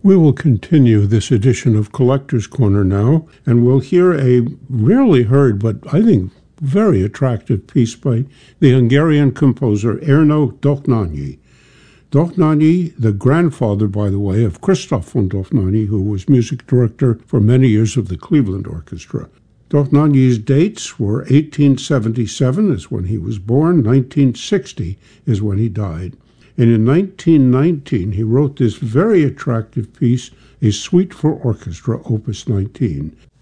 We will continue this edition of Collector's Corner now, and we'll hear a rarely heard but I think very attractive piece by the Hungarian composer Ernő Dohnányi. Dohnányi, the grandfather, by the way, of Christoph von Dohnányi, who was music director for many years of the Cleveland Orchestra. Dohnányi's dates were 1877 is when he was born, 1960 is when he died. And in 1919, he wrote this very attractive piece, A Suite for Orchestra, Opus 19.